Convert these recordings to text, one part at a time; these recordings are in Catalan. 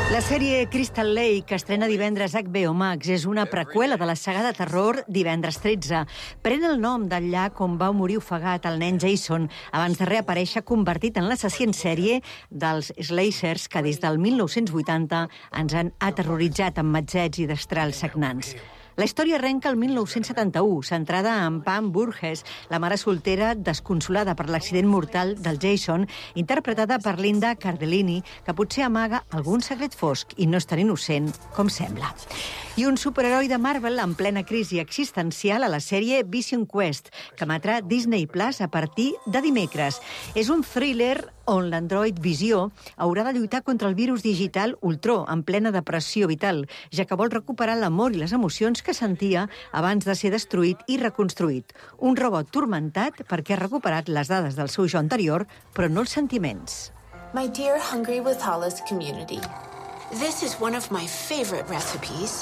La sèrie Crystal Lake, que estrena divendres a HBO Max, és una preqüela de la saga de terror Divendres 13. Pren el nom del llac on va morir ofegat el nen Jason abans de reaparèixer convertit en l'assassí en sèrie dels slashers que des del 1980 ens han aterroritzat amb matzets i destrals sagnants. La història arrenca el 1971, centrada en Pam Burgess, la mare soltera desconsolada per l'accident mortal del Jason, interpretada per Linda Cardellini, que potser amaga algun secret fosc i no és tan innocent com sembla. I un superheroi de Marvel en plena crisi existencial a la sèrie Vision Quest, que emetrà Disney Plus a partir de dimecres. És un thriller on l'android Visió haurà de lluitar contra el virus digital Ultron en plena depressió vital, ja que vol recuperar l'amor i les emocions que sentia abans de ser destruït i reconstruït. Un robot turmentat perquè ha recuperat les dades del seu jo anterior, però no els sentiments. My dear Hungry with Hollis community, this is one of my favorite recipes.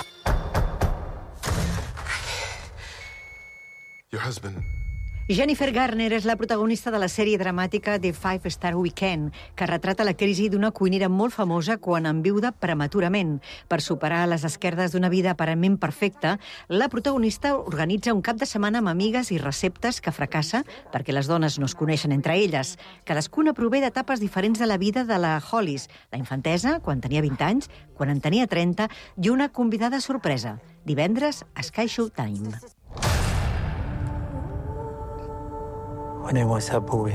Your husband... Jennifer Garner és la protagonista de la sèrie dramàtica The Five Star Weekend, que retrata la crisi d'una cuinera molt famosa quan enviuda prematurament. Per superar les esquerdes d'una vida aparentment perfecta, la protagonista organitza un cap de setmana amb amigues i receptes que fracassa perquè les dones no es coneixen entre elles. Cadascuna prové d'etapes diferents de la vida de la Hollis, la infantesa, quan tenia 20 anys, quan en tenia 30, i una convidada sorpresa. Divendres a Sky Showtime. When I was a boy,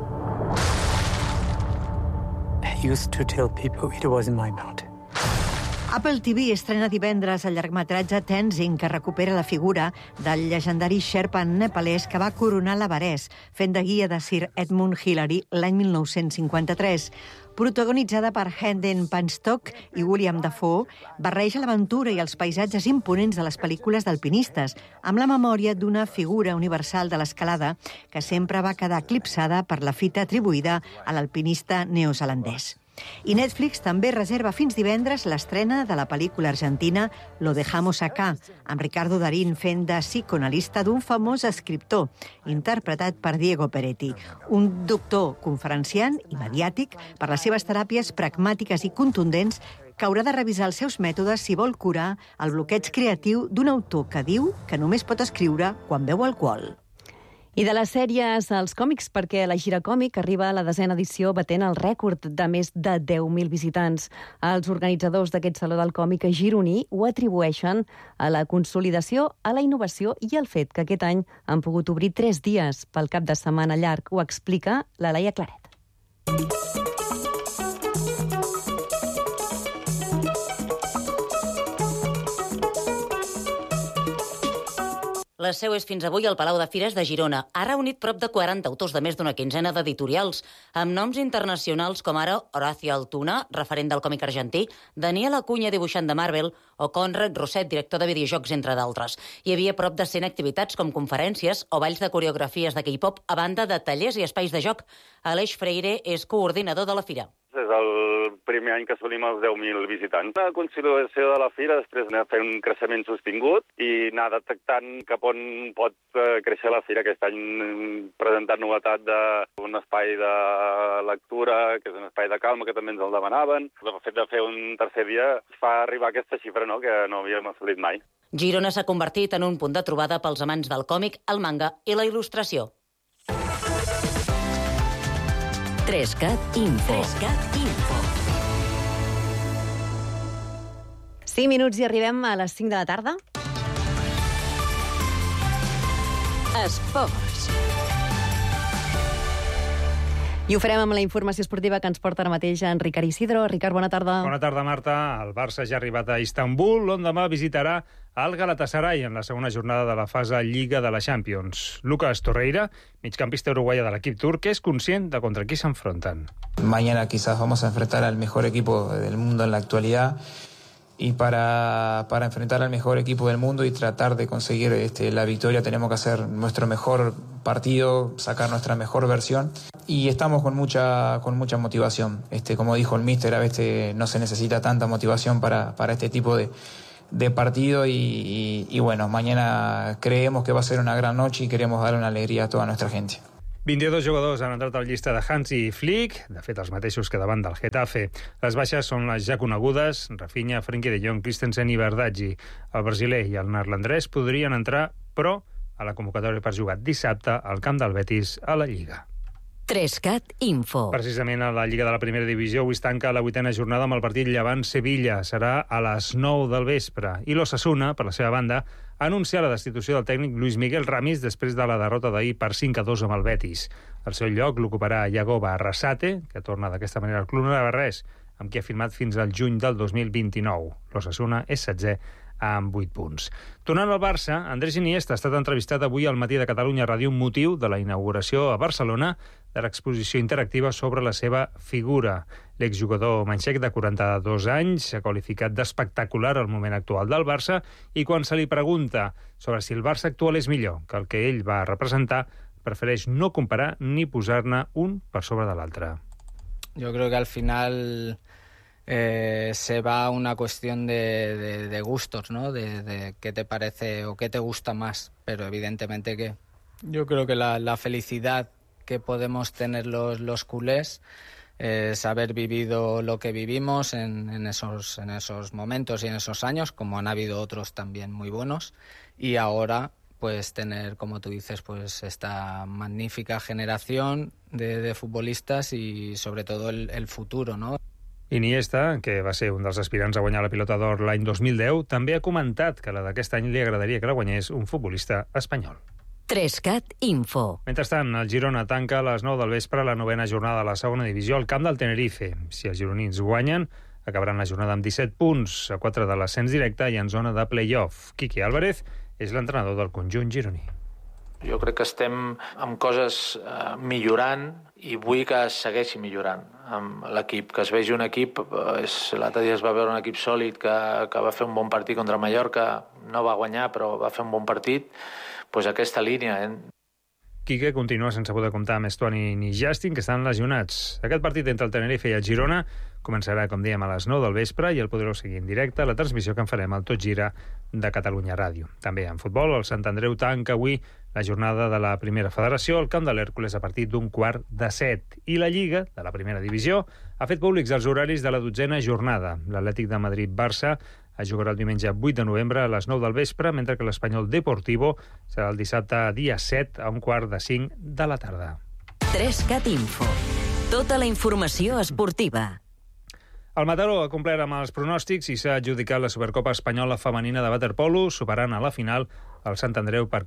I used to tell people it was in my blood. Apple TV estrena divendres el llargmetratge Tenzing, que recupera la figura del llegendari Sherpa nepalès que va coronar l'Everest, fent de guia de Sir Edmund Hillary l'any 1953. Protagonitzada per Hayden Panettiere i William Dafoe, barreja l'aventura i els paisatges imponents de les pel·lícules d'alpinistes, amb la memòria d'una figura universal de l'escalada que sempre va quedar eclipsada per la fita atribuïda a l'alpinista neozelandès. I Netflix també reserva fins divendres l'estrena de la pel·lícula argentina Lo dejamos acá, amb Ricardo Darín fent de psicoanalista d'un famós escriptor, interpretat per Diego Peretti, un doctor conferenciant i mediàtic per les seves teràpies pragmàtiques i contundents que haurà de revisar els seus mètodes si vol curar el bloqueig creatiu d'un autor que diu que només pot escriure quan beu alcohol. I de les sèries als còmics, perquè la Gira Còmic arriba a la 10ª edició batent el rècord de més de 10.000 visitants. Els organitzadors d'aquest Saló del Còmic gironí ho atribueixen a la consolidació, a la innovació i al fet que aquest any han pogut obrir 3 dies pel cap de setmana llarg. Ho explica la Laia Claret. La seu és fins avui al Palau de Fires de Girona. Ha reunit prop de 40 autors de més d'una quinzena d'editorials, amb noms internacionals com ara Horacio Altuna, referent del còmic argentí, Daniel Acuña, dibuixant de Marvel, o Conrad Roset, director de videojocs, entre d'altres. Hi havia prop de 100 activitats com conferències o balls de coreografies de K-pop, a banda de tallers i espais de joc. Aleix Freire és coordinador de la fira. És el primer any que assolim els 10.000 visitants. La consolidació de la fira, després anar fent un creixement sostingut i anar detectant cap on pot créixer la fira. Aquest any presentant novetat d'un espai de lectura, que és un espai de calma, que també ens el demanaven. El fet de fer un tercer dia fa arribar aquesta xifra, no?, que no havíem assolit mai. Girona s'ha convertit en un punt de trobada pels amants del còmic, el manga i la il·lustració. 3CAT Info. 5 minuts i arribem a les 5 de la tarda. Esports. I ho farem amb la informació esportiva que ens porta ara mateix en Ricard Isidro. Ricard, bona tarda. Bona tarda, Marta. El Barça ja ha arribat a Istanbul, on demà visitarà el Galatasaray en la segona jornada de la fase Lliga de la Champions. Lucas Torreira, migcampista uruguayo de l'equip turc, és conscient de contra qui s'enfronten. Mañana quizás vamos a enfrentar al mejor equipo del mundo en la actualidad. Y para enfrentar al mejor equipo del mundo y tratar de conseguir la victoria tenemos que hacer nuestro mejor partido, sacar nuestra mejor versión. Y estamos con mucha motivación. Como dijo el míster, a veces no se necesita tanta motivación para este tipo de partido. Y bueno, mañana creemos que va a ser una gran noche y queremos darle una alegría a toda nuestra gente. 22 jugadors han entrat a la llista de Hansi Flick, de fet els mateixos que davant del Getafe. Les baixes són les ja conegudes, Rafinha, Frenkie de Jong, Christensen i Bardghji. El brasiler i el neerlandès podrien entrar, però a la convocatòria per jugar dissabte al camp del Betis a la Lliga. 3CAT Info. Precisament a la Lliga de la Primera Divisió avui es tanca la 8a jornada amb el partit Llevant-Sevilla. Serà a les 9 del vespre. I l'Osasuna, per la seva banda, ha anunciat la destitució del tècnic Luis Miguel Ramis després de la derrota d'ahir per 5-2 amb el Betis. Al seu lloc l'ocuparà Yagoba Arrasate, que torna d'aquesta manera al club navarrès, amb qui ha firmat fins al juny del 2029. L'Osasuna és 16è amb 8 punts. Tornant al Barça, Andrés Iniesta ha estat entrevistat avui al Matí de Catalunya Ràdio, un motiu de la inauguració a Barcelona de l'exposició interactiva sobre la seva figura. L'exjugador manxec de 42 anys s'ha qualificat d'espectacular al moment actual del Barça i quan se li pregunta sobre si el Barça actual és millor que el que ell va representar, prefereix no comparar ni posar-ne un per sobre de l'altre. Yo creo que al final se va a una cuestión de gustos, ¿no? De qué te parece o qué te gusta más, pero evidentemente que yo creo que la felicidad que podemos tener los culés es haber vivido lo que vivimos en esos momentos y en esos años, como han habido otros también muy buenos, y ahora pues tener, como tú dices, pues esta magnífica generación de futbolistas y sobre todo el futuro, ¿no? Iniesta, que va ser un dels aspirants a guanyar la Pilota d'Or l'any 2010, també ha comentat que la d'aquest any li agradaria que la guanyés un futbolista espanyol. 3CAT Info. Mentrestant, el Girona tanca a les 9 del vespre la 9a jornada de la segona divisió al camp del Tenerife. Si els gironins guanyen, acabaran la jornada amb 17 punts, a 4 de l'ascens directe i en zona de play-off. Quique Álvarez és l'entrenador del conjunt gironí. Jo crec que estem amb coses millorant i vull que es segueixi millorant amb l'equip, que es vegi un equip, l'altre dia es va veure un equip sòlid que va fer un bon partit contra Mallorca, no va guanyar però va fer un bon partit, doncs aquesta línia. Quique continua sense poder comptar amb Estuani ni Justin, que estan lesionats. Aquest partit entre el Tenerife i el Girona començarà, com dèiem, a les 9 del vespre i el podreu seguir en directe a la transmissió que en farem al Tot Gira de Catalunya Ràdio. També en futbol, el Sant Andreu tanca avui la jornada de la Primera Federació al camp de l'Hèrcules a partir d'un 6:15. I la Lliga, de la Primera Divisió, ha fet públics els horaris de la 12a jornada. L'Atlètic de Madrid-Barça es jugarà el diumenge 8 de novembre a les 9 del vespre, mentre que l'Espanyol Deportivo serà el dissabte dia 7 a 4:45 de la tarda. 3CAT Info. Tota la informació esportiva. El Mataró ha complert amb els pronòstics i s'ha adjudicat la Supercopa Espanyola Femenina de waterpolo, superant a la final el Sant Andreu per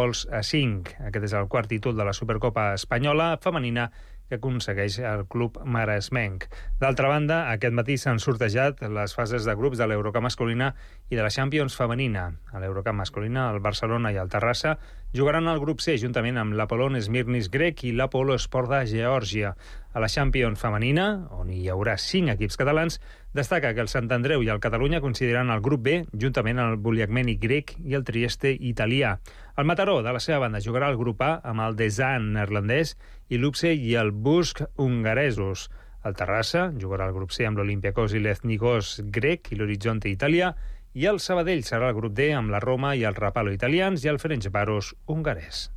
15-5. Aquest és el quart títol de la Supercopa Espanyola Femenina que aconsegueix el club maresmenc. D'altra banda, aquest matí s'han sortejat les fases de grups de l'Eurocup masculina i de la Champions femenina. A l'Eurocup masculina, el Barcelona i el Terrassa jugaran al grup C juntament amb l'Apollon Smirnis grec i l'Apolo Sport de Geòrgia. A la Champions femenina, on hi haurà 5 equips catalans, destaca que el Sant Andreu i el Catalunya coincidiran al grup B juntament amb el Buliagmeni grec i el Trieste italià. El Mataró, de la seva banda, jugarà al grup A amb el Desan neerlandès i l'Upse i el Busk hongaresos. El Terrassa jugarà al grup C amb l'Olympiakos i l'Ethnikos grec i l'Horizonte italià, i el Sabadell serà al grup D amb la Roma i el Rapallo italians i el Ferencváros hongarès.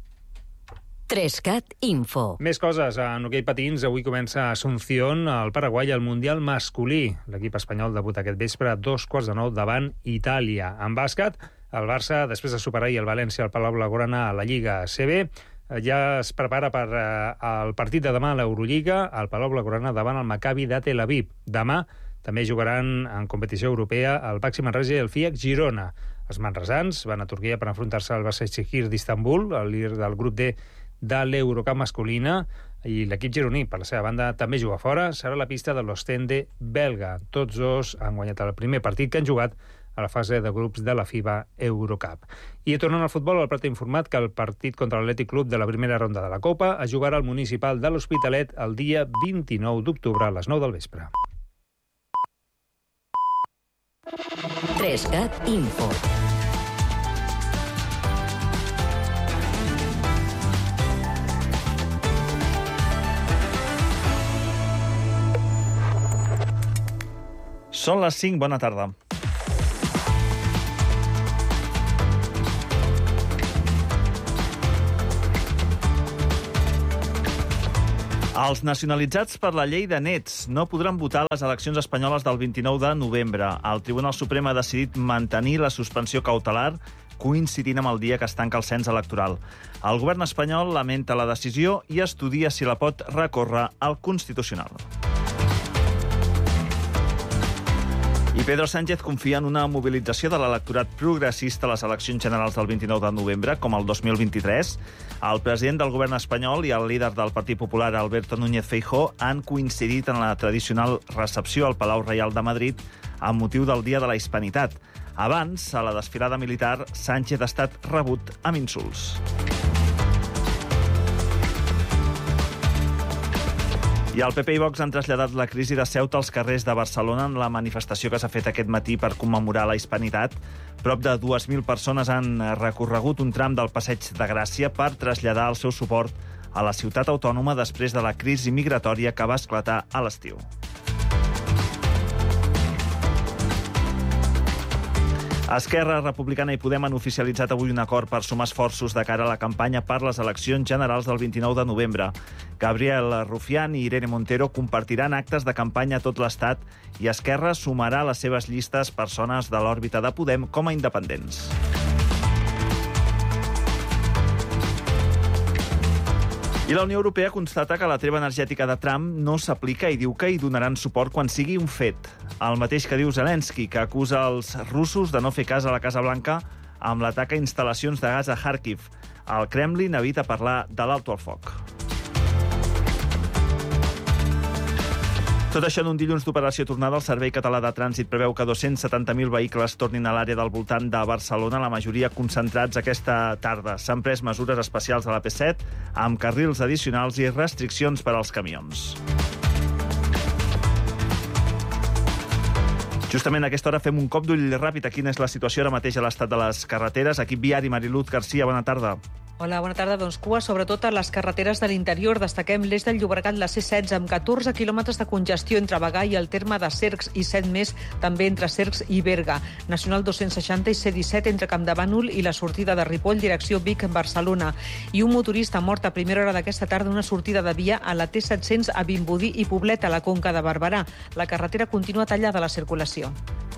3CAT Info. Més coses. En hoquei patins, avui comença a Asunción, al Paraguai, el Mundial masculí. L'equip espanyol debuta aquest vespre a 8:45 davant Itàlia. En bàsquet, el Barça, després de superar el València al Palau Blaugrana a la Lliga ACB, ja es prepara per el partit de demà a l'Eurolliga al Palau Blaugrana davant el Maccabi de Tel Aviv. Demà també jugaran en competició europea el Baxi Manresa i el FIAC Girona. Els manresans van a Turquia per enfrontar-se al Başakşehir d'Istanbul, el líder del grup D de l'Eurocup masculina, i l'equip gironí, per la seva banda, també juga fora. Serà la pista de l'Ostende belga. Tots dos han guanyat el primer partit que han jugat a la fase de grups de la FIBA Eurocup. I tornant al futbol, el Prat ha informat que el partit contra l'Atlètic Club de la primera ronda de la Copa es jugarà al Municipal de l'Hospitalet el dia 29 d'octubre a les 9 del vespre. 3CAT Info. Són les 5, bona tarda. Els nacionalitzats per la llei de nets no podran votar a les eleccions espanyoles del 29 de novembre. El Tribunal Suprem ha decidit mantenir la suspensió cautelar coincidint amb el dia que es tanca el cens electoral. El govern espanyol lamenta la decisió i estudia si la pot recórrer al Constitucional. I Pedro Sánchez confia en una mobilització de l'electorat progressista a les eleccions generals del 29 de novembre, com el 2023. El president del govern espanyol i el líder del Partit Popular, Alberto Núñez Feijóo, han coincidit en la tradicional recepció al Palau Reial de Madrid amb motiu del Dia de la Hispanitat. Abans, a la desfilada militar, Sánchez ha estat rebut amb insults. I el PP i Vox han traslladat la crisi de Ceuta als carrers de Barcelona en la manifestació que s'ha fet aquest matí per commemorar la Hispanitat. Prop de 2.000 persones han recorregut un tram del Passeig de Gràcia per traslladar el seu suport a la ciutat autònoma després de la crisi migratòria que va esclatar a l'estiu. Esquerra Republicana i Podem han oficialitzat avui un acord per sumar esforços de cara a la campanya per les eleccions generals del 29 de novembre. Gabriel Rufián i Irene Montero compartiran actes de campanya a tot l'Estat i Esquerra sumarà a les seves llistes persones de l'òrbita de Podem com a independents. I la Unió Europea constata que la treva energètica de Trump no s'aplica i diu que hi donaran suport quan sigui un fet. El mateix que diu Zelensky, que acusa els russos de no fer cas a la Casa Blanca amb l'atac a instal·lacions de gas a Kharkiv. El Kremlin evita parlar de l'alto al foc. Tot això en un dilluns d'operació tornada, el Servei Català de Trànsit preveu que 270.000 vehicles tornin a l'àrea del voltant de Barcelona, la majoria concentrats aquesta tarda. S'han pres mesures especials a la P7, amb carrils addicionals i restriccions per als camions. Justament a aquesta hora fem un cop d'ull ràpid a quina és la situació ara mateix a l'estat de les carreteres. Equip viari, Mariluz Garcia, bona tarda. Hola, bona tarda. Doncs cua, sobretot a les carreteres de l'interior. Destaquem l'eix del Llobregat, la C16, amb 14 quilòmetres de congestió entre Bagà i el terme de Cercs i 7 més també entre Cercs i Berga. Nacional 260 i C17 entre Campdevànol i la sortida de Ripoll, direcció Vic-Barcelona. I un motorista mort a primera hora d'aquesta tarda una sortida de via a la T700 a Vimbodí i Poblet, a la Conca de Barberà. La carretera continua tallada a la circulació.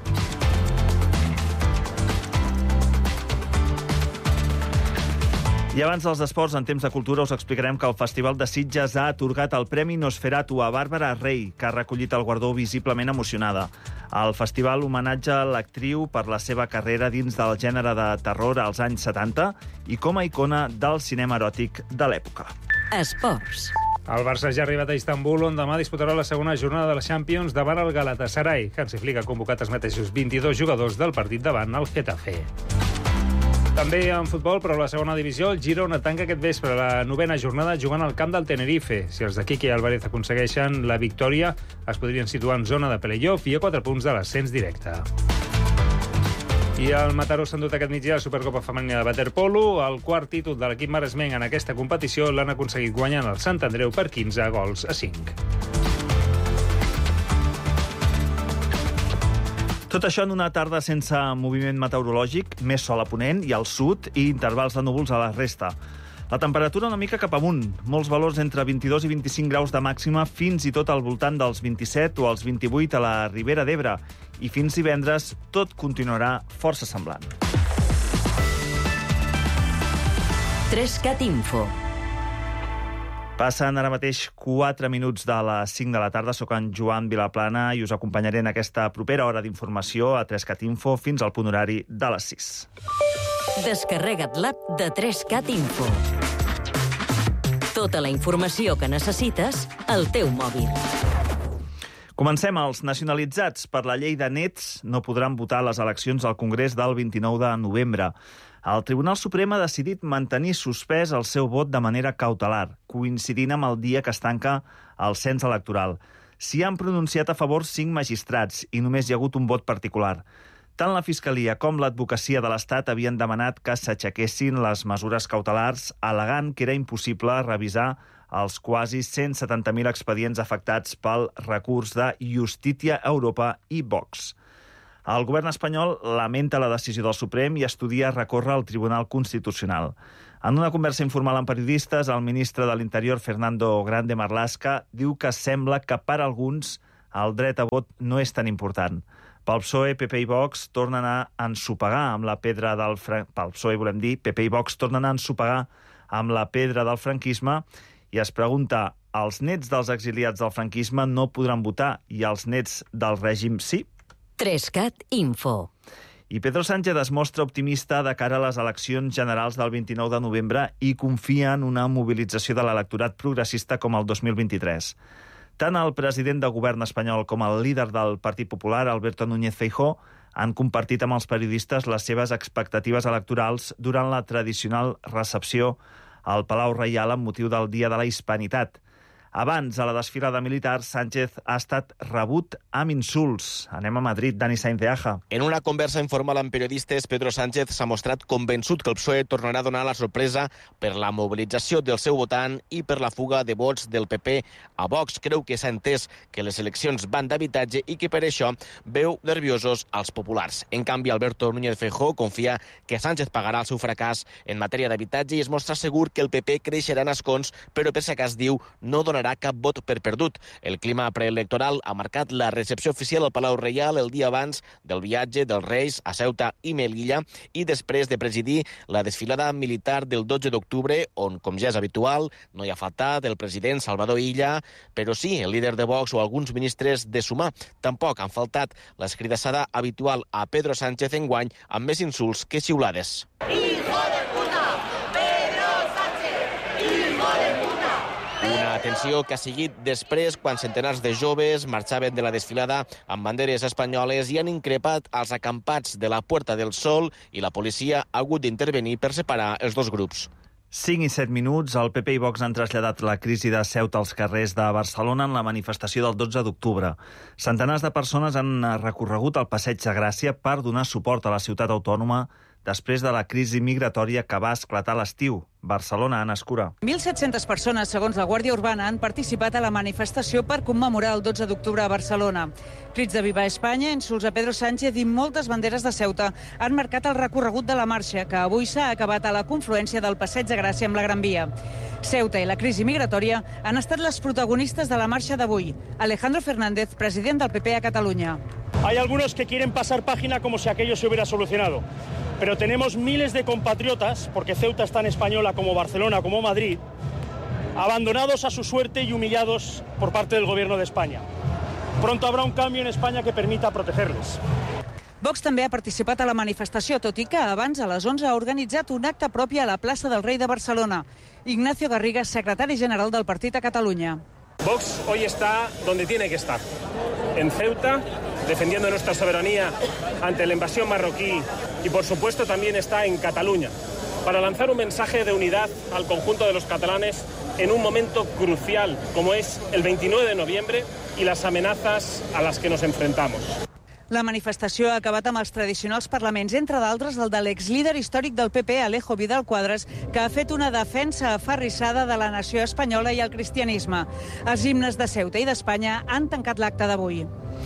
I abans dels esports, en temps de cultura, us explicarem que el Festival de Sitges ha atorgat el Premi Nosferatu a Bàrbara Rey, que ha recollit el guardó visiblement emocionada. El festival homenatja l'actriu per la seva carrera dins del gènere de terror als anys 70 i com a icona del cinema eròtic de l'època. Esports. El Barça ja ha arribat a Istanbul, on demà disputarà la segona jornada de la Champions davant el Galatasaray. Hansi Flick ha convocat els mateixos 22 jugadors del partit davant el Getafe. També en futbol, però a la segona divisió, el Girona tanca aquest vespre la 9ª jornada jugant al camp del Tenerife. Si els de Quique Álvarez aconsegueixen la victòria, es podrien situar en zona de play-off i a 4 punts de l'ascens directe. I el Mataró s'ha endut aquest migdia a la Supercopa Femenina de Waterpolo. El quart títol de l'equip maresmenc en aquesta competició l'han aconseguit guanyant el Sant Andreu per 15 gols a 5. Tot això en una tarda sense moviment meteorològic, més sol a ponent i al sud i intervals de núvols a la resta. La temperatura una mica cap amunt, molts valors entre 22 i 25 graus de màxima, fins i tot al voltant dels 27 o els 28 a la Ribera d'Ebre. I fins divendres tot continuarà força semblant. 3CAT Info. Passen ara mateix 4 minuts de les 5 de la tarda. Soc en Joan Vilaplana i us acompanyaré en aquesta propera hora d'informació a 3CAT Info fins al punt horari de les 6. Descarrega't l'app de 3CAT Info. Tota la informació que necessites al teu mòbil. Comencem. Els nacionalitzats per la llei de nets no podran votar a les eleccions al Congrés del 29 de novembre. El Tribunal Suprem ha decidit mantenir suspès el seu vot de manera cautelar, coincidint amb el dia que es tanca el cens electoral. S'hi han pronunciat a favor 5 magistrats i només hi ha hagut un vot particular. Tant la Fiscalia com l'Advocacia de l'Estat havien demanat que s'aixequessin les mesures cautelars, al·legant que era impossible revisar els quasi 170.000 expedients afectats pel recurs de Justícia Europa i Vox. El govern espanyol lamenta la decisió del Suprem i estudia recórrer al Tribunal Constitucional. En una conversa informal amb periodistes, el ministre de l'Interior, Fernando Grande Marlaska, diu que sembla que per alguns el dret a vot no és tan important. Pel PSOE, PP i Vox tornen a ensopegar amb la pedra del pel PSOE, volem dir, PP i Vox tornen a ensopegar amb la pedra del franquisme i es pregunta, els nets dels exiliats del franquisme no podran votar i els nets del règim sí? 3CAT Info. I Pedro Sánchez es mostra optimista de cara a les eleccions generals del 29 de novembre i confia en una mobilització de l'electorat progressista com el 2023. Tant el president de govern espanyol com el líder del Partit Popular, Alberto Núñez Feijóo, han compartit amb els periodistes les seves expectatives electorals durant la tradicional recepció al Palau Reial amb motiu del Dia de la Hispanitat. Abans, a la desfilada militar, Sánchez ha estat rebut amb insults. Anem a Madrid, Dani Sainz de Aja. En una conversa informal amb periodistes, Pedro Sánchez s'ha mostrat convençut que el PSOE tornarà a donar la sorpresa per la mobilització del seu votant i per la fuga de vots del PP a Vox. Creu que s'ha entès que les eleccions van d'habitatge i que per això veu nerviosos als populars. En canvi, Alberto Núñez Feijóo confia que Sánchez pagarà el seu fracàs en matèria d'habitatge i es mostra segur que el PP creixerà en escons, però per si acas diu no donarà cap vot per perdut. El clima preelectoral ha marcat la recepció oficial al Palau Reial el dia abans del viatge dels Reis a Ceuta i Melilla i després de presidir la desfilada militar del 12 d'octubre, on, com ja és habitual, no hi ha faltat el president Salvador Illa, però sí el líder de Vox o alguns ministres de Sumar. Tampoc han faltat l'escridassada habitual a Pedro Sánchez enguany amb més insults que xiulades. Hijo de puta! Pedro Sánchez! Hijo de puta! Una atenció que ha seguit després quan centenars de joves marxaven de la desfilada amb banderes espanyoles i han increpat els acampats de la Puerta del Sol i la policia ha hagut d'intervenir per separar els dos grups. 5 i 7 minuts, el PP i Vox han traslladat la crisi de Ceuta als carrers de Barcelona en la manifestació del 12 d'octubre. Centenars de persones han recorregut el Passeig de Gràcia per donar suport a la ciutat autònoma després de la crisi migratòria que va esclatar a l'estiu. Barcelona, Anna Escura. 1.700 persones, segons la Guàrdia Urbana, han participat a la manifestació per commemorar el 12 d'octubre a Barcelona. Crits de Viva Espanya, insults a Pedro Sánchez i moltes banderes de Ceuta han marcat el recorregut de la marxa, que avui s'ha acabat a la confluència del Passeig de Gràcia amb la Gran Via. Ceuta i la crisi migratòria han estat les protagonistes de la marxa d'avui. Alejandro Fernández, president del PP a Catalunya. Hay algunos que quieren pasar página como si aquello se hubiera solucionado. Pero tenemos miles de compatriotas, porque Ceuta es tan española como Barcelona, como Madrid, abandonados a su suerte y humillados por parte del gobierno de España. Pronto habrá un cambio en España que permita protegerles. Vox també ha participat a la manifestació, tot i que abans, a les 11, ha organitzat un acte propi a la plaça del Rei de Barcelona. Ignacio Garriga, secretari general del partit a Catalunya. Vox hoy está donde tiene que estar, en Ceuta, defendiendo nuestra soberanía ante la invasión marroquí y, por supuesto, también está en Cataluña, para lanzar un mensaje de unidad al conjunto de los catalanes en un momento crucial, como es el 29 de noviembre y las amenazas a las que nos enfrentamos. La manifestació ha acabat amb els tradicionals parlaments, entre d'altres el de l'exlíder històric del PP, Alejo Vidal Quadras, que ha fet una defensa aferrissada de la nació espanyola i el cristianisme. Els himnes de Ceuta i d'Espanya han tancat l'acte d'avui.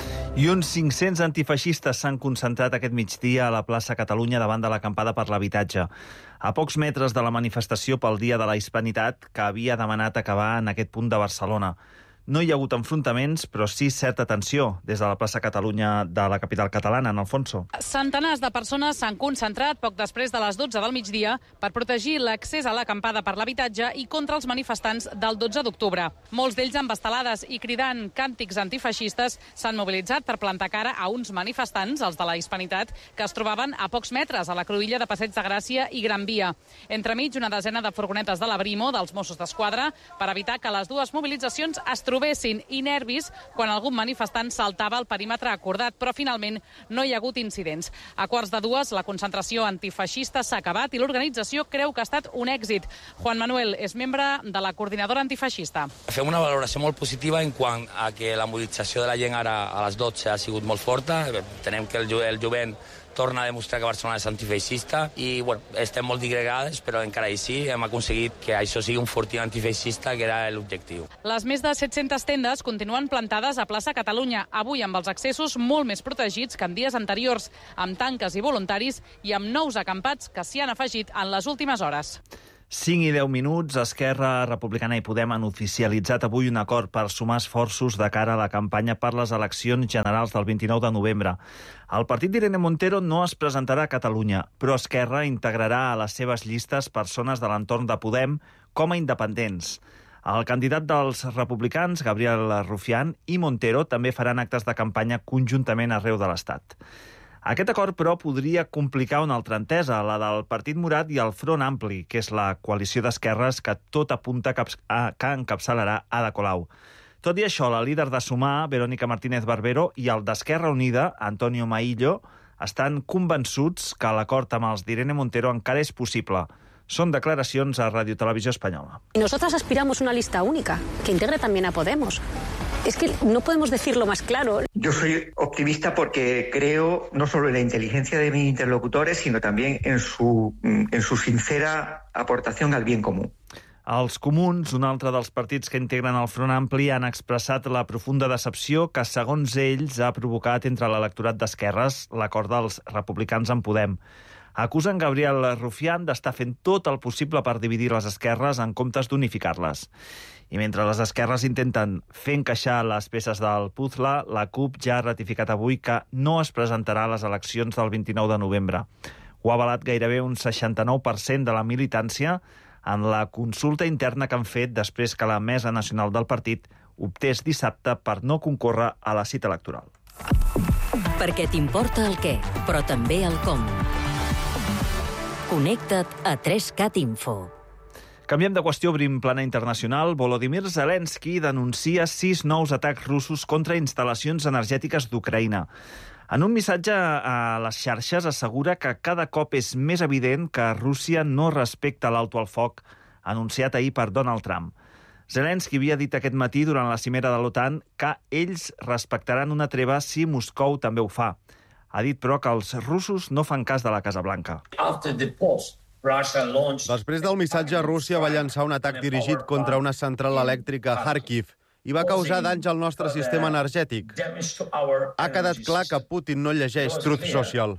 I uns 500 antifeixistes s'han concentrat aquest migdia a la plaça Catalunya davant de l'acampada per l'habitatge. A pocs metres de la manifestació pel Dia de la Hispanitat, que havia demanat acabar en aquest punt de Barcelona. No hi ha hagut enfrontaments, però sí certa tensió des de la plaça Catalunya de la capital catalana, en Alfonso. Centenars de persones s'han concentrat poc després de les 12 del migdia per protegir l'accés a l'acampada per l'habitatge i contra els manifestants del 12 d'octubre. Molts d'ells amb estelades i cridant càntics antifeixistes s'han mobilitzat per plantar cara a uns manifestants, els de la Hispanitat, que es trobaven a pocs metres a la cruïlla de Passeig de Gràcia i Gran Via. Entremig, una desena de furgonetes de la Brimo, dels Mossos d'Esquadra, per evitar que les dues mobilitzacions es trobessin i nervis quan algun manifestant saltava el perímetre acordat, però finalment no hi ha hagut incidents. A 1:45 la concentració antifeixista s'ha acabat i l'organització creu que ha estat un èxit. Juan Manuel és membre de la coordinadora antifeixista. Fem una valoració molt positiva en quant a que la mobilització de la gent ara a les 12 ha sigut molt forta. Entenem que el jovent torna a demostrar que Barcelona és antifeixista i estem molt digregades, però encara així hem aconseguit que això sigui un fortí antifeixista, que era l'objectiu. Les més de 700 tendes continuen plantades a plaça Catalunya, avui amb els accessos molt més protegits que en dies anteriors, amb tanques i voluntaris i amb nous acampats que s'hi han afegit en les últimes hores. 5 i 10 minuts, Esquerra Republicana i Podem han oficialitzat avui un acord per sumar esforços de cara a la campanya per les eleccions generals del 29 de novembre. El partit d'Irene Montero no es presentarà a Catalunya, però Esquerra integrarà a les seves llistes persones de l'entorn de Podem com a independents. El candidat dels republicans, Gabriel Rufián, i Montero també faran actes de campanya conjuntament arreu de l'Estat. Aquest acord, però, podria complicar una altra entesa, la del Partit Morat i el Front Ampli, que és la coalició d'esquerres que tot apunta que encapçalarà Ada Colau. Tot i això, la líder de Sumar, Verónica Martínez Barbero, i el d'Esquerra Unida, Antonio Maillo, estan convençuts que l'acord amb els d'Irene Montero encara és possible. Són declaracions a Radio Televisió Espanyola. Nosotras aspiramos a una lista única, que integre también a Podemos. Es que no podemos decirlo más claro. Yo soy optimista porque creo no solo en la inteligencia de mis interlocutores, sino también en su sincera aportación al bien común. Els comuns, un altre dels partits que integren el Front Ampli, han expressat la profunda decepció que, segons ells, ha provocat entre l'electorat d'esquerres l'acord dels republicans en Podem. Acusen Gabriel Rufián d'estar fent tot el possible per dividir les esquerres en comptes d'unificar-les. I mentre les esquerres intenten fer encaixar les peces del puzzle, la CUP ja ha ratificat avui que no es presentarà a les eleccions del 29 de novembre. Ho ha avalat gairebé un 69% de la militància en la consulta interna que han fet després que la Mesa Nacional del partit optés dissabte per no concórrer a la cita electoral. Perquè t'importa el què, però també el com. Connecta't a 3cat Info. Canviem de qüestió, obrim plana internacional. Volodymyr Zelensky denuncia 6 nous atacs russos contra instal·lacions energètiques d'Ucraïna. En un missatge a les xarxes assegura que cada cop és més evident que Rússia no respecta l'alto al foc anunciat ahir per Donald Trump. Zelensky havia dit aquest matí durant la cimera de l'OTAN que ells respectaran una treva si Moscou també ho fa. Ha dit, però, que els russos no fan cas de la Casa Blanca. Després del missatge, Rússia va llançar un atac dirigit contra una central elèctrica a Kharkiv i va causar danys al nostre sistema energètic. Ha quedat clar que Putin no llegeix Truth Social.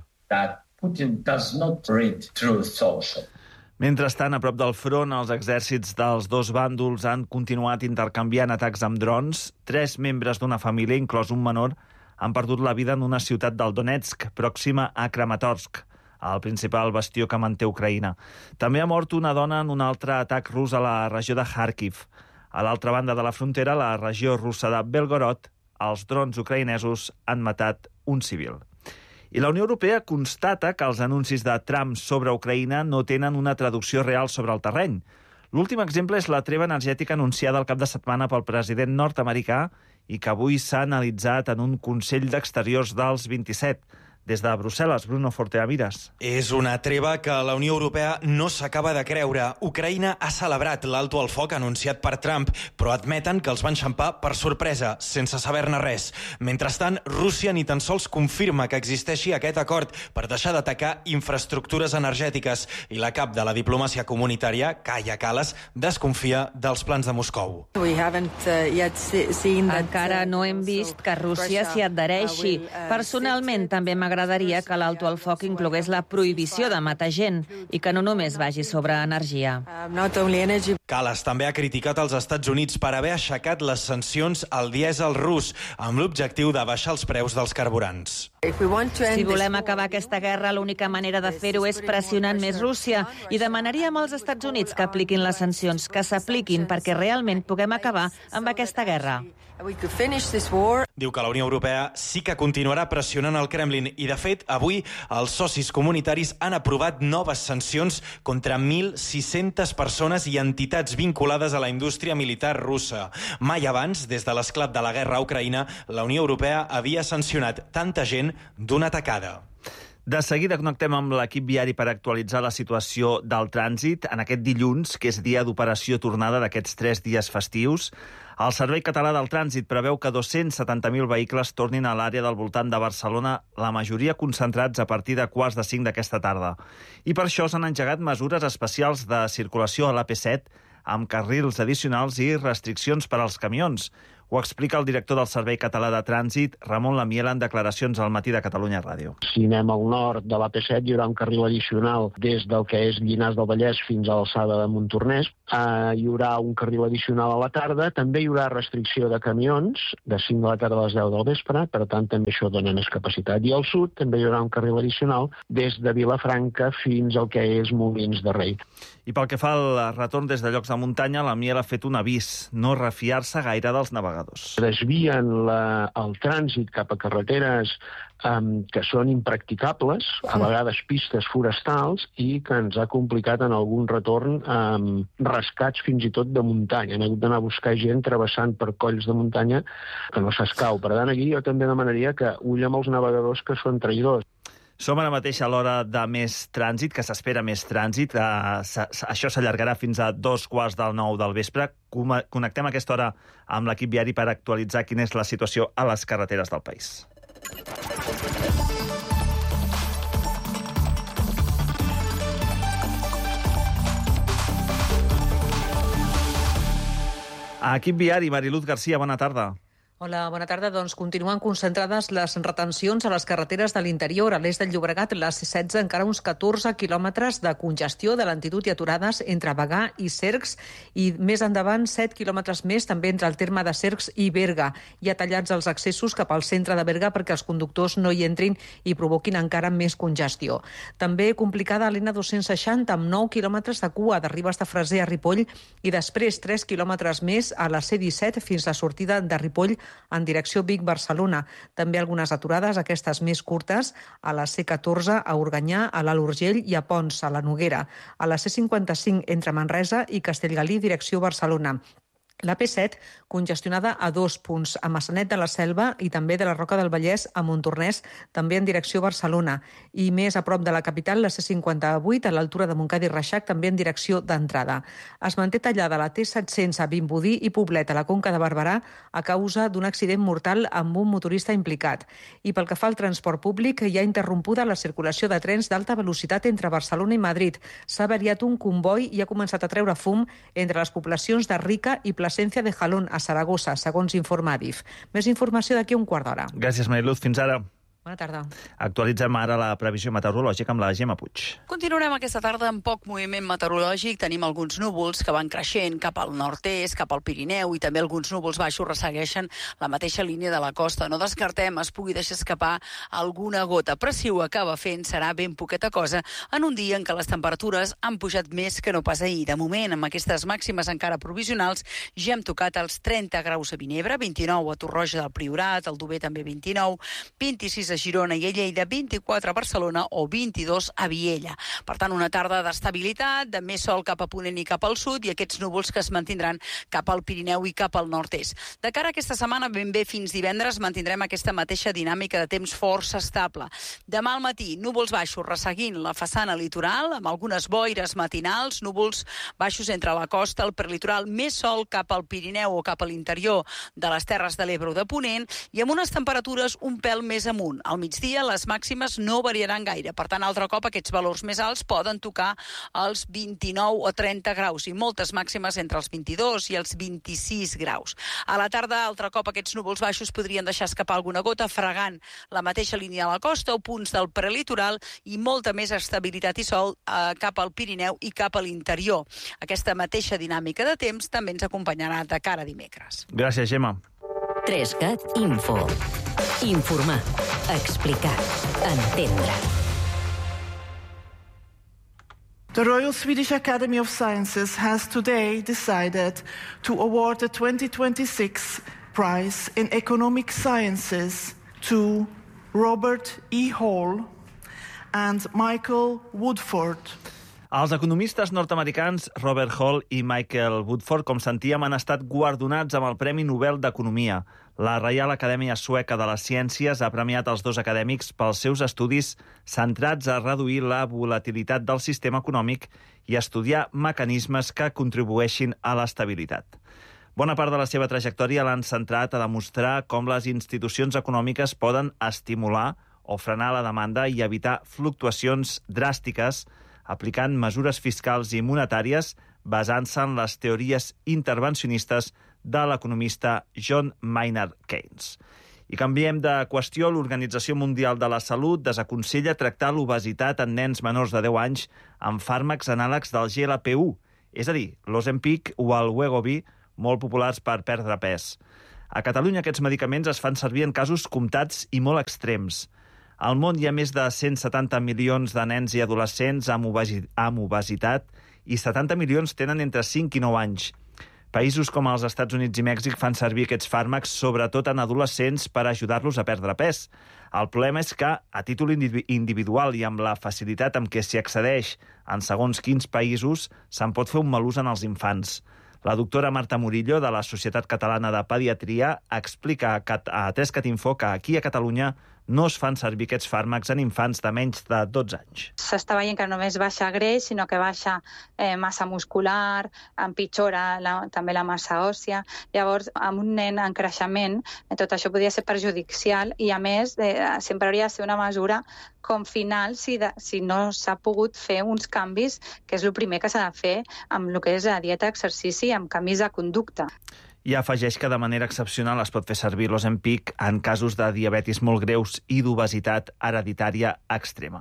Mentrestant, a prop del front, els exèrcits dels dos bàndols han continuat intercanviant atacs amb drons. 3 membres d'una família, inclòs un menor, han perdut la vida en una ciutat del Donetsk, pròxima a Kramatorsk, el principal bastió que manté Ucraïna. També ha mort una dona en un altre atac rus a la regió de Kharkiv. A l'altra banda de la frontera, la regió russa de Belgorod, els drons ucraïnesos han matat un civil. I la Unió Europea constata que els anuncis de Trump sobre Ucraïna no tenen una traducció real sobre el terreny. L'últim exemple és la treva energètica anunciada el cap de setmana pel president nord-americà i que avui s'ha analitzat en un Consell d'Exteriors dels 27. Des de Brussel·les, Bruno Forteamiras. És una treva que la Unió Europea no s'acaba de creure. Ucraïna ha celebrat l'alto al foc anunciat per Trump, però admeten que els van xampar per sorpresa, sense saber-ne res. Mentrestant, Rússia ni tan sols confirma que existeixi aquest acord per deixar d'atacar infraestructures energètiques i la cap de la diplomàcia comunitària, Kaja Kallas, desconfia dels plans de Moscou. Encara no hem vist que Rússia s'hi adhereixi. Personalment, també m'agradaria que l'alto al foc inclogués la prohibició de matar gent i que no només vagi sobre energia. Kallas també ha criticat els Estats Units per haver aixecat les sancions al dièsel rus amb l'objectiu de baixar els preus dels carburants. Si volem acabar aquesta guerra, l'única manera de fer-ho és pressionant més Rússia i demanaríem als Estats Units que apliquin les sancions, que s'apliquin perquè realment puguem acabar amb aquesta guerra. Diu que la Unió Europea sí que continuarà pressionant el Kremlin i, de fet, avui els socis comunitaris han aprovat noves sancions contra 1.600 persones i entitats vinculades a la indústria militar russa. Mai abans, des de l'esclat de la guerra a Ucraïna, la Unió Europea havia sancionat tanta gent d'una tacada. De seguida connectem amb l'equip viari per actualitzar la situació del trànsit en aquest dilluns, que és dia d'operació tornada d'aquests 3 dies festius. El Servei Català del Trànsit preveu que 270.000 vehicles tornin a l'àrea del voltant de Barcelona, la majoria concentrats a partir de 4:45 d'aquesta tarda. I per això s'han engegat mesures especials de circulació a l'AP7, amb carrils addicionals i restriccions per als camions. Ho explica el director del Servei Català de Trànsit, Ramon Lamiela, en declaracions al Matí de Catalunya Ràdio. Si anem al nord de l'AP7 hi haurà un carril addicional des del que és Llinars del Vallès fins a l'alçada de Montornès. Hi haurà un carril addicional a la tarda. També hi haurà restricció de camions de 5 de la tarda a les 10 del vespre, per tant també això dona més capacitat. I al sud també hi haurà un carril addicional des de Vilafranca fins al que és Molins de Rei. I pel que fa al retorn des de llocs de muntanya, Lamiela ha fet un avís: no refiar-se gaire dels navegadors. Desvien el trànsit cap a carreteres que són impracticables, a vegades pistes forestals, i que ens ha complicat en algun retorn rescats fins i tot de muntanya. Hem hagut d'anar a buscar gent travessant per colls de muntanya que no s'escau. Per tant, aquí jo també demanaria que ull amb els navegadors que són traïdors. Som ara mateix a l'hora de més trànsit, que s'espera més trànsit. Això s'allargarà fins a 8:45 del vespre. Connectem a aquesta hora amb l'equip viari per actualitzar quina és la situació a les carreteres del país. A equip viari, Mariluz García, bona tarda. Hola, bona tarda. Doncs continuen concentrades les retencions a les carreteres de l'interior. A l'est del Llobregat, la C16, encara uns 14 quilòmetres de congestió de lentitud i aturades entre Bagà i Cercs, i més endavant 7 quilòmetres més també entre el terme de Cercs i Berga. Hi ha tallats els accessos cap al centre de Berga perquè els conductors no hi entrin i provoquin encara més congestió. També complicada l'N260 amb 9 quilòmetres de cua de Ribes de Freser a Ripoll i després 3 quilòmetres més a la C17 fins a la sortida de Ripoll en direcció Vic-Barcelona. També algunes aturades, aquestes més curtes, a la C14 a Organyà, a l'Alt Urgell i a Pons, a la Noguera. A la C55 entre Manresa i Castellgalí, direcció Barcelona. La P7, congestionada a 2 punts, a Maçanet de la Selva i també de la Roca del Vallès a Montornès, també en direcció Barcelona. I més a prop de la capital, la C58, a l'altura de Montcada i Reixac, també en direcció d'entrada. Es manté tallada la T700 a Vimbodí i Poblet, a la Conca de Barberà, a causa d'un accident mortal amb un motorista implicat. I pel que fa al transport públic, hi ha interrompuda la circulació de trens d'alta velocitat entre Barcelona i Madrid. S'ha avariat un comboi i ha començat a treure fum entre les poblacions de Rica i Plasencia de Jalón, a Saragossa, segons informa Adif. Més informació d'aquí a un quart d'hora. Gràcies, Mariluz. Fins ara. Bona tarda. Actualitzem ara la previsió meteorològica amb la Gemma Puig. Continuarem aquesta tarda amb poc moviment meteorològic. Tenim alguns núvols que van creixent cap al nord-est, cap al Pirineu, i també alguns núvols baixos ressegueixen la mateixa línia de la costa. No descartem es pugui deixar escapar alguna gota, però si ho acaba fent serà ben poqueta cosa en un dia en què les temperatures han pujat més que no pas ahir. De moment, amb aquestes màximes encara provisionals, ja hem tocat els 30 graus a Vinebre, 29 a Torroja del Priorat, al Dober també 29, 26 a Girona i a Lleida, 24 a Barcelona o 22 a Viella. Per tant, una tarda d'estabilitat, de més sol cap a Ponent i cap al sud, i aquests núvols que es mantindran cap al Pirineu i cap al nord-est. De cara a aquesta setmana, ben bé fins divendres, mantindrem aquesta mateixa dinàmica de temps força estable. Demà al matí, núvols baixos resseguint la façana litoral, amb algunes boires matinals, núvols baixos entre la costa, el prelitoral, més sol cap al Pirineu o cap a l'interior de les Terres de l'Ebre o de Ponent, i amb unes temperatures un pèl més amunt. Al migdia les màximes no variaran gaire. Per tant, altre cop aquests valors més alts poden tocar els 29 o 30 graus i moltes màximes entre els 22 i els 26 graus. A la tarda, altre cop aquests núvols baixos podrien deixar escapar alguna gota, fregant la mateixa línia de la costa o punts del prelitoral, i molta més estabilitat i sol cap al Pirineu i cap a l'interior. Aquesta mateixa dinàmica de temps també ens acompanyarà de cara a dimecres. Gràcies, Gemma. 3CAT Info. Informar, explicar, entendre. The Royal Swedish Academy of Sciences has today decided to award the 2026 prize in economic sciences to Robert E. Hall and Michael Woodford. Els economistes nord-americans Robert Hall i Michael Woodford, com sentíem, han estat guardonats amb el Premi Nobel d'Economia. La Reial Acadèmia Sueca de les Ciències ha premiat els dos acadèmics pels seus estudis centrats a reduir la volatilitat del sistema econòmic i a estudiar mecanismes que contribueixin a l'estabilitat. Bona part de la seva trajectòria l'han centrat a demostrar com les institucions econòmiques poden estimular o frenar la demanda i evitar fluctuacions dràstiques aplicant mesures fiscals i monetàries basant-se en les teories intervencionistes de l'economista John Maynard Keynes. I canviem de qüestió. L'Organització Mundial de la Salut desaconsella tractar l'obesitat en nens menors de 10 anys amb fàrmacs anàlegs del GLP-1, és a dir, l'Ozempic o el Wegovy, molt populars per perdre pes. A Catalunya aquests medicaments es fan servir en casos comptats i molt extrems. Al món hi ha més de 170 milions de nens i adolescents amb obesitat i 70 milions tenen entre 5 i 9 anys. Països com els Estats Units i Mèxic fan servir aquests fàrmacs sobretot en adolescents per ajudar-los a perdre pes. El problema és que, a títol individual i amb la facilitat amb què s'hi accedeix en segons quins països, se'n pot fer un mal ús en els infants. La doctora Marta Murillo, de la Societat Catalana de Pediatria, explica a 3cat Info que aquí a Catalunya no es fan servir aquests fàrmacs en infants de menys de 12 anys. S'està veient que no només baixa greix, sinó que baixa massa muscular, empitjora també la massa òssia. Llavors, amb un nen en creixement, tot això podria ser perjudicial i, a més, sempre hauria de ser una mesura com final si no s'ha pogut fer uns canvis, que és el primer que s'ha de fer amb el que és la dieta, exercici i amb canvis de conducta. I afegeix que de manera excepcional es pot fer servir l'Ozempic en casos de diabetis molt greus i d'obesitat hereditària extrema.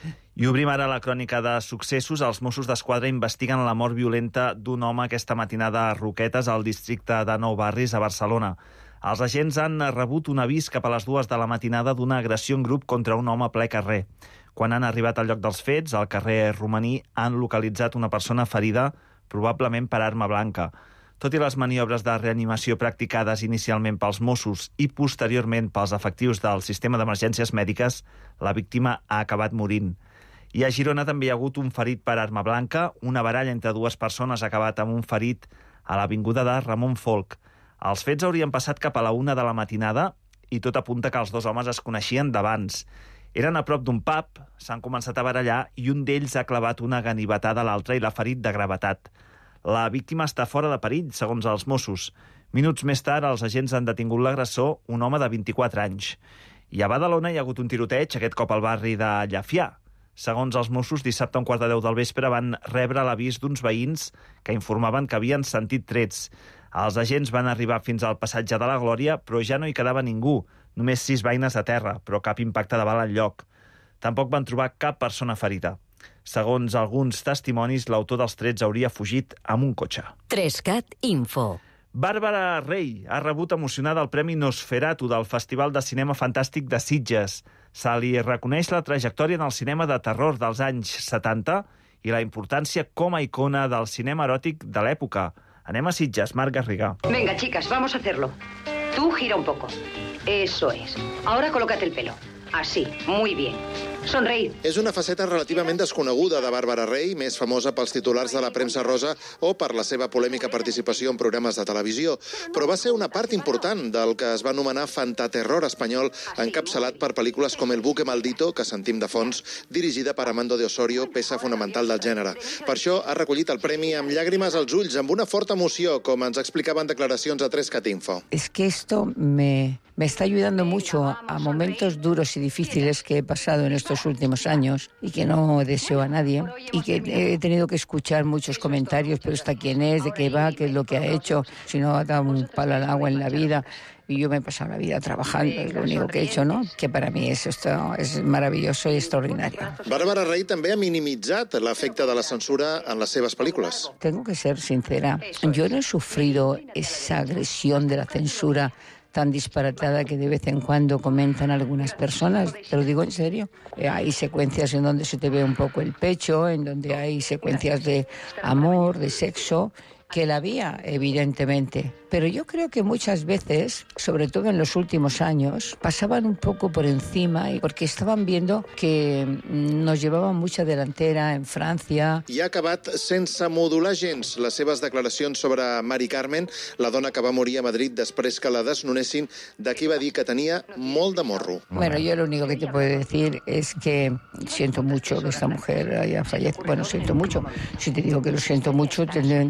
I obrim ara la crònica de successos. Els Mossos d'Esquadra investiguen la mort violenta d'un home aquesta matinada a Roquetes, al districte de Nou Barris, a Barcelona. Els agents han rebut un avís cap a les 2 de la matinada d'una agressió en grup contra un home a ple carrer. Quan han arribat al lloc dels fets, al carrer Romaní, han localitzat una persona ferida, probablement per arma blanca. Tot i les maniobres de reanimació practicades inicialment pels Mossos i posteriorment pels efectius del sistema d'emergències mèdiques, la víctima ha acabat morint. I a Girona també hi ha hagut un ferit per arma blanca. Una baralla entre 2 persones ha acabat amb un ferit a l'avinguda de Ramon Folch. Els fets haurien passat cap a la 1 de la matinada i tot apunta que els 2 homes es coneixien d'abans. Eren a prop d'un pub, s'han començat a barallar i un d'ells ha clavat una ganivetada a l'altre i l'ha ferit de gravetat. La víctima està fora de perill, segons els Mossos. Minuts més tard, els agents han detingut l'agressor, un home de 24 anys. I a Badalona hi ha hagut un tiroteig, aquest cop al barri de Llafià. Segons els Mossos, dissabte a 9:15 del vespre van rebre l'avís d'uns veïns que informaven que havien sentit trets. Els agents van arribar fins al passatge de la Glòria, però ja no hi quedava ningú. Només 6 veïnes a terra, però cap impacte de bala enlloc. Tampoc van trobar cap persona ferida. Segons alguns testimonis, l'autor dels trets hauria fugit amb un cotxe. 3cat Info. Bàrbara Rey ha rebut emocionada el Premi Nosferatu del Festival de Cinema Fantàstic de Sitges. Se li reconeix la trajectòria en el cinema de terror dels anys 70 i la importància com a icona del cinema eròtic de l'època. Anem a Sitges, Marc Garriga. Venga, chicas, vamos a hacerlo. Tú gira un poco. Eso es. Ahora colócate el pelo. Así, muy bien. Sonreïd. És una faceta relativament desconeguda de Bàrbara Rey, més famosa pels titulars de la premsa rosa o per la seva polèmica participació en programes de televisió, però va ser una part important del que es va anomenar fantaterror espanyol, encapçalat per pel·lícules com El buque maldito, que sentim de fons, dirigida per Armando de Osorio, peça fonamental del gènere. Per això ha recollit el premi amb llàgrimes als ulls, amb una forta emoció, com ens explicaven declaracions a 3cat Info. Es que esto me está ayudando mucho a momentos duros y difíciles que he pasado en estos últimos años y que no deseo a nadie y que he tenido que escuchar muchos comentarios, pero esta quién es, de qué va, qué es lo que ha hecho, si no ha dado un palo al agua en la vida. Y yo me he pasado la vida trabajando, es lo único que he hecho, ¿no? Que para mí esto es maravilloso y extraordinario. Bàrbara Rey també ha minimitzat l'efecte de la censura en les seves pel·lícules. Tengo que ser sincera, yo no he sufrido esa agresión de la censura tan disparatada que de vez en cuando comentan algunas personas, te lo digo en serio. Hay secuencias en donde se te ve un poco el pecho, en donde hay secuencias de amor, de sexo, que la había, evidentemente. Pero yo creo que muchas veces, sobre todo en los últimos años, pasaban un poco por encima porque estaban viendo que nos llevaban mucha delantera en Francia. I ha acabat sense modular gens les seves declaracions sobre Mari Carmen, la dona que va morir a Madrid després que la desnonessin, de qui va dir que tenia molt de morro. Bueno, yo lo único que te puedo decir es que siento mucho que esta mujer haya fallecido. Bueno, siento mucho. Si te digo que lo siento mucho, también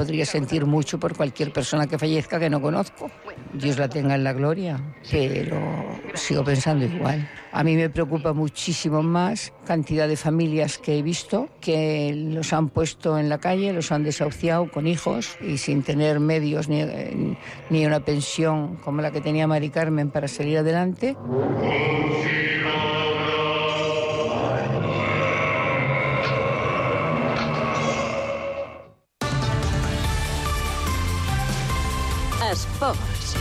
podría sentir mucho por cualquier persona que fallezca que no conozco. Dios la tenga en la gloria, pero sigo pensando igual. A mí me preocupa muchísimo más cantidad de familias que he visto que los han puesto en la calle, los han desahuciado con hijos y sin tener medios ni una pensión como la que tenía Mari Carmen para salir adelante. Esports.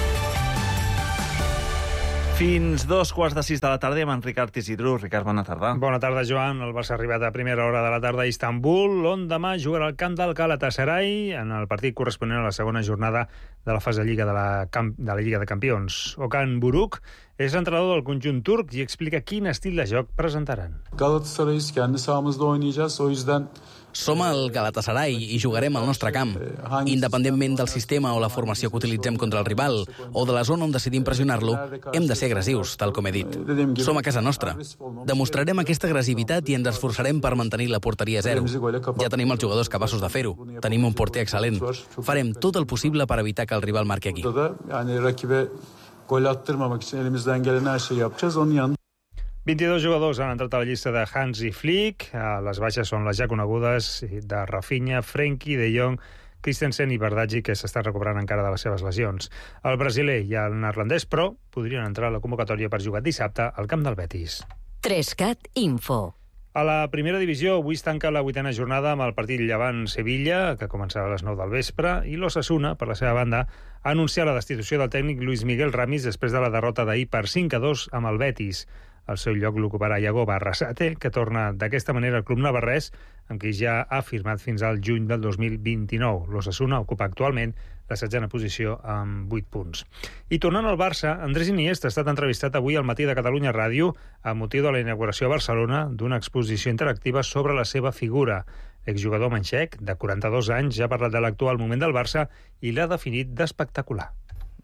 Fins 2:15 de la tarda amb en Ricard Isidru. Ricard, bona tarda. Bona tarda, Joan. El Barça ha arribat a primera hora de la tarda a Istanbul, on demà jugarà al camp del Galatasaray en el partit corresponent a la segona jornada de la fase de Lliga de la Lliga de Campions. Okan Buruk és l'entrenador del conjunt turc i explica quin estil de joc presentaran. Galatasaray'ız, kendi sahamızda oynayacağız. O yüzden som el Galatasaray i jugarem al nostre camp. Independentment del sistema o la formació que utilitzem contra el rival o de la zona on decidim pressionar-lo, hem de ser agressius, tal com he dit. Som a casa nostra. Demostrarem aquesta agressivitat i ens esforçarem per mantenir la porteria a zero. Ja tenim els jugadors capaços de fer-ho. Tenim un porter excel·lent. Farem tot el possible per evitar que el rival marqui aquí. Gol attırmamak için elimizden gelen her şeyi yapacağız. Onun yanında 22 jugadors han entrat a la llista de Hansi Flick. Les baixes són les ja conegudes de Rafinha, Frenkie, De Jong, Christensen i Bardghji, que s'estan recuperant encara de les seves lesions. El brasiler i el neerlandès, però, podrien entrar a la convocatòria per jugar dissabte al camp del Betis. 3cat Info. A la primera divisió, avui es tanca la 8a jornada amb el partit Llevant-Sevilla, que començarà a les 9 del vespre, i l'Osasuna, per la seva banda, ha anunciat la destitució del tècnic Luis Miguel Ramis després de la derrota d'ahir per 5-2 amb el Betis. El seu lloc l'ocuparà Iago Barrasate, que torna d'aquesta manera al club navarrès, amb qui ja ha firmat fins al juny del 2029. L'Osasuna ocupa actualment la 16a posició amb 8 punts. I tornant al Barça, Andrés Iniesta ha estat entrevistat avui al Matí de Catalunya Ràdio amb motiu de la inauguració a Barcelona d'una exposició interactiva sobre la seva figura. L'exjugador manxec, de 42 anys, ja ha parlat de l'actual moment del Barça i l'ha definit d'espectacular.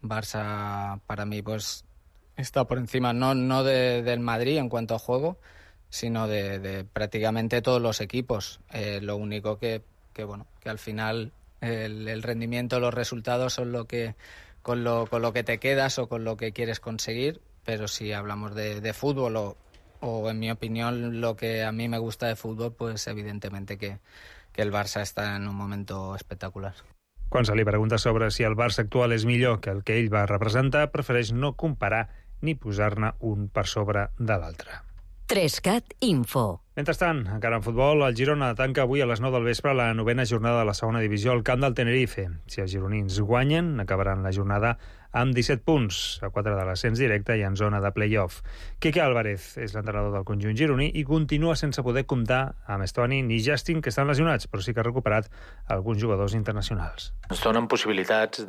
Barça, para mí, pues está por encima no del Madrid en cuanto a juego, sino de prácticamente todos los equipos. Lo único que al final el rendimiento, los resultados son con lo que te quedas o con lo que quieres conseguir, pero si hablamos de fútbol o en mi opinión lo que a mí me gusta de fútbol, pues evidentemente que el Barça está en un momento espectacular. Quan se li pregunta sobre si el Barça actual és millor que el que ell va representar, prefereix no comparar ni posar-ne un per sobre de l'altre. 3cat Info. Mentrestant, encara en futbol, el Girona tanca avui a les 9 del vespre la 9a jornada de la segona divisió al camp del Tenerife. Si els gironins guanyen, acabaran la jornada amb 17 punts, a 4 de l'ascens directe i en zona de play-off. Quique Álvarez és l'entrenador del conjunt gironí i continua sense poder comptar amb Estoni ni Justin, que estan lesionats, però sí que ha recuperat alguns jugadors internacionals. Ens donen possibilitats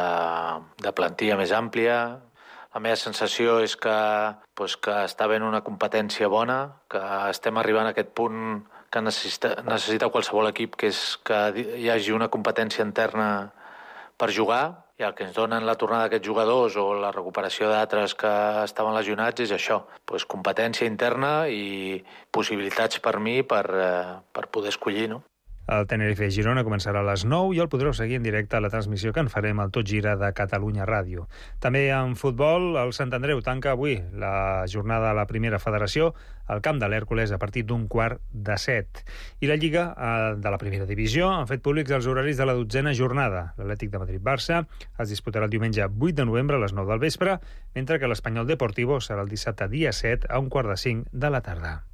de plantilla més àmplia. La meva sensació és que està havent una competència bona, que estem arribant a aquest punt que necessita qualsevol equip, que és que hi hagi una competència interna per jugar, i el que ens donen la tornada d'aquests jugadors o la recuperació d'altres que estaven lesionats és això, competència interna i possibilitats per mi per poder escollir, no? El Tenerife Girona començarà a les 9 i el podreu seguir en directe a la transmissió que en farem al Tot Gira de Catalunya Ràdio. També en futbol, el Sant Andreu tanca avui la jornada de la primera federació al camp de l'Hèrcules a partir d'un 6:15. I la Lliga de la primera divisió han fet públics els horaris de la 12a jornada. L'Atlètic de Madrid-Barça es disputarà el diumenge 8 de novembre a les 9 del vespre, mentre que l'Espanyol Deportivo serà el dissabte dia 7 a 4:45 de la tarda.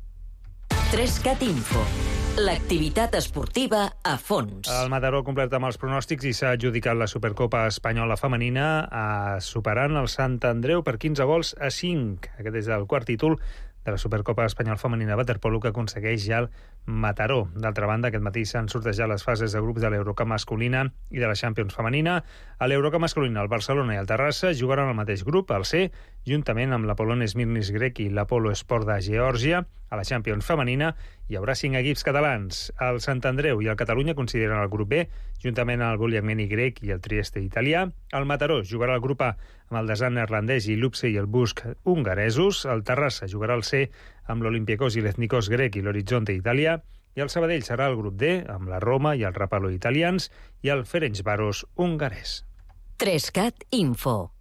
3cat Info. L'activitat esportiva a fons. El Mataró ha complert amb els pronòstics i s'ha adjudicat la Supercopa Espanyola Femenina superant el Sant Andreu per 15-5. Aquest és el quart títol de la Supercopa Espanyola Femenina Waterpolo que aconsegueix ja el Mataró. D'altra banda, aquest matí s'han sortejat les fases de grups de l'Eurocup masculina i de la Champions femenina. A l'Eurocup masculina, el Barcelona i el Terrassa jugaran al mateix grup, el C, juntament amb l'Apollon Smirnis grec i l'Apolo Sport de Geòrgia. A la Champions femenina hi haurà 5 equips catalans. El Sant Andreu i el Catalunya consideren el grup B, juntament amb el Buliagmeni grec i el Trieste italià. El Mataró jugarà al grup A amb el Desan neerlandès i l'Upse i el Busk hongaresos. El Terrassa jugarà al C amb l'Olympiakos i l'Ethnikos grec i l'Horizonte italià. i el Sabadell serà el grup D, amb la Roma i el Rapallo italians i el Ferencváros hongarès. 3cat Info.